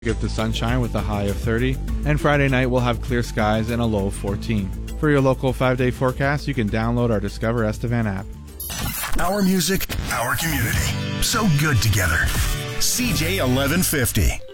Give to sunshine with a high of 30, and Friday night we'll have clear skies and a low of 14. For your local 5-day forecast, you can download our Discover Estevan app. Our music, our community. So good together. CJ 1150.